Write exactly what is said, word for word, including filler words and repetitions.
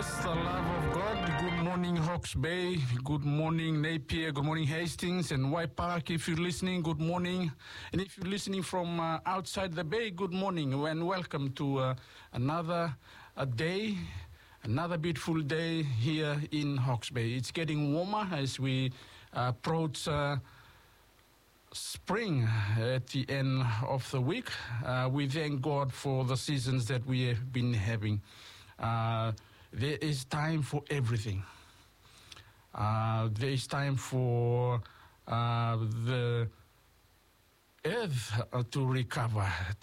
the love of God. Good morning, Hawke's Bay. Good morning, Napier. Good morning, Hastings and White Park. If you're listening, good morning. And if you're listening from uh, outside the bay, good morning and welcome to uh, another a day, another beautiful day here in Hawke's Bay. It's getting warmer as we uh, approach uh, spring at the end of the week. Uh, we thank God for the seasons that we have been having. Uh, there is time for everything. Uh, there is time for uh, the earth uh, to recover.